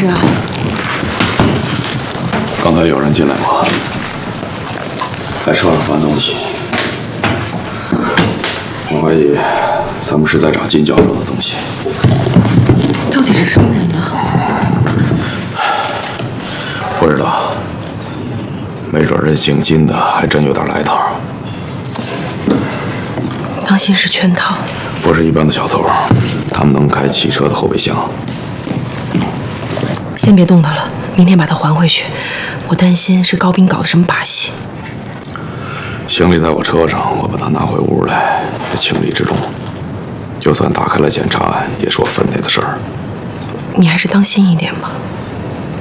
事啊？ 刚才有人进来过，在车上翻东西。我怀疑他们是在找金教授的东西。 到底是什么人呢？ 不知道，没准这姓金的还真有点来头。 当心是圈套。 不是一般的小偷，他们能开汽车的后备箱。 先别动他了，明天把他还回去。我担心是高斌搞的什么把戏。 行李在我车上，我把它拿回屋来，在情理之中。就算打开了检查，也是我分内的事儿。 你还是当心一点吧。